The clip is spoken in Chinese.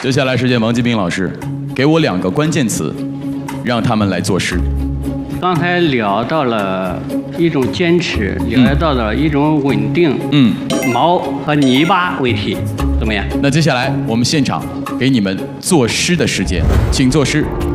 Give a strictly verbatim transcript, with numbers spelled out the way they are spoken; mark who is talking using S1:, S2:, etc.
S1: 接下来时间，王继兵老师，给我两个关键词，让他们来作诗。
S2: 刚才聊到了一种坚持，聊到了一种稳定。嗯，毛和泥巴为题，怎么样？
S1: 那接下来我们现场给你们作诗的时间，请作诗。